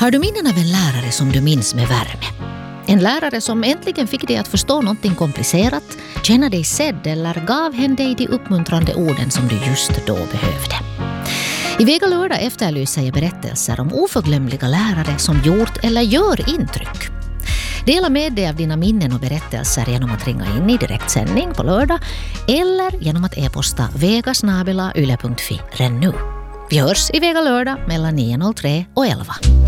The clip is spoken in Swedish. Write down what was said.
Har du minnen av en lärare som du minns med värme? En lärare som äntligen fick dig att förstå någonting komplicerat, känna dig sedd eller gav henne dig de uppmuntrande orden som du just då behövde. I Vega lördag efterlyser jag berättelser om oförglömliga lärare som gjort eller gör intryck. Dela med dig av dina minnen och berättelser genom att ringa in i direktsändning på lördag eller genom att e-posta vegasnabela.yle.fi redan nu. Vi hörs i Vega lördag mellan 9.03 och 11.